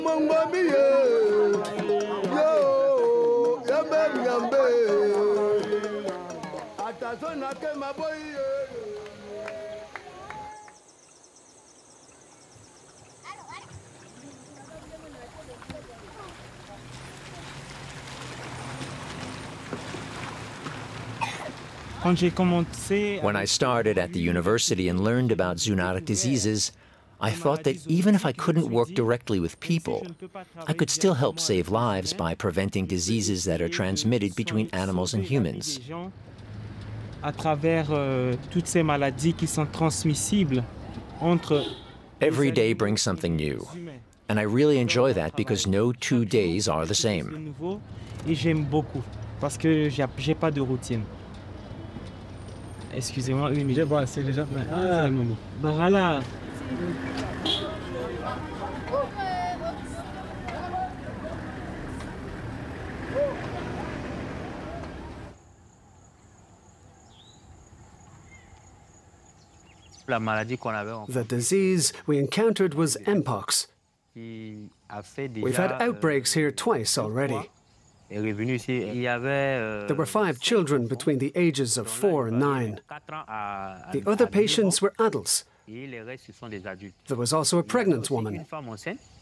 When I started at the university and learned about zoonotic diseases, I thought that even if I couldn't work directly with people, I could still help save lives by preventing diseases that are transmitted between animals and humans. Every day brings something new, and I really enjoy that because no 2 days are the same. Excusez-moi, oui, mais bon, c'est déjà... Ah, bah voilà. The disease we encountered was Mpox. We've had outbreaks here twice already. There were 5 children between the ages of 4 and 9. The other patients were adults. There was also a pregnant woman.